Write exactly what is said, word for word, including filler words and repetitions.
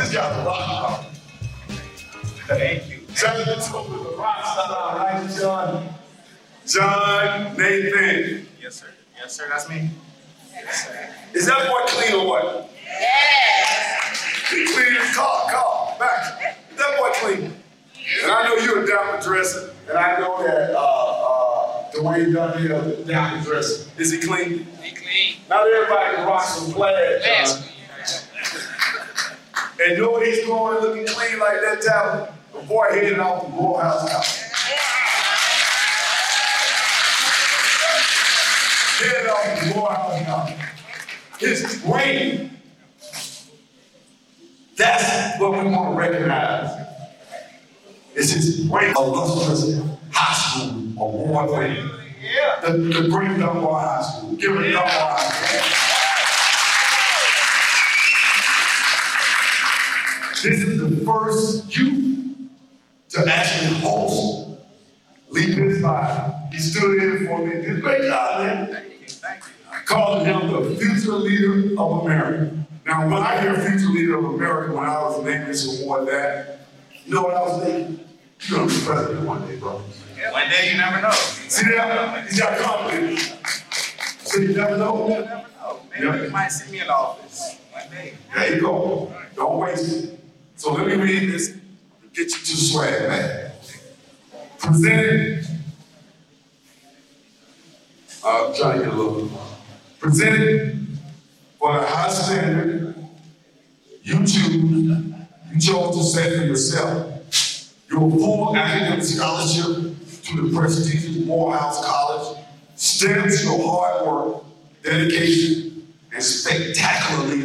He's got the rock. Thank you. John, the rock star, right, John? John Nathan. Yes, sir. Yes, sir. That's me. Yes, sir. Is that boy clean or what? Yes. He clean his car, car, back. Is that boy clean? And I know you're a down dresser, and I know that uh, uh, Dwayne Dunhill is a down dresser. Is he clean? He clean. Not everybody can rock some plaid, John. Yes. And you know what he's going looking clean like that, Talon? The boy headed off the Morehouse House. Headed off the Morehouse House. His brain. That's what we want to recognize. It's his great illustrious high school award winning. Yeah. The, the great Dunbar High School. Give it Dunbar High School. This is the first youth to actually host Leap Inspired. He stood in for me. Did a great job, man. Thank you. Thank you. I called him the future leader of America. Now, when I hear future leader of America, when I was naming this award that, you know what I was thinking? You're gonna be president one day, bro. Yeah, one day you never know. See that? He's got confidence. So you never know. You never know. Maybe Yeah. you might see me in the office one day. There you go. Don't waste it. So let me read this and get you to swag, man. Presented, uh, I'm trying to get a little, presented for the high standard you choose, you chose to set for yourself. Your full academic scholarship to the prestigious Morehouse College stamps your hard work, dedication, and spectacularly